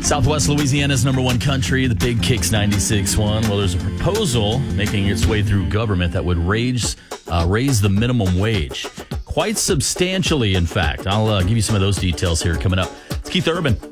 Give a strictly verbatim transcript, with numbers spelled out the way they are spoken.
Southwest Louisiana's number one country, the Big Kicks ninety-six point one. Well, there's a proposal making its way through government that would raise uh, raise the minimum wage quite substantially, in fact. I'll uh, give you some of those details here coming up. It's Keith Urban.